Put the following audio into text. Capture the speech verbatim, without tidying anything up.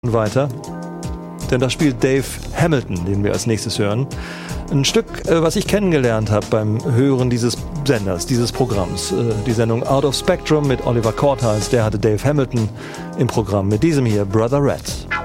weiter, denn da spielt Dave Hamilton, den wir als nächstes hören. Ein Stück, was ich kennengelernt habe beim Hören dieses Senders, dieses Programms. Die Sendung Out of Spectrum mit Oliver Cortals, der hatte Dave Hamilton im Programm mit diesem hier, Brother Red.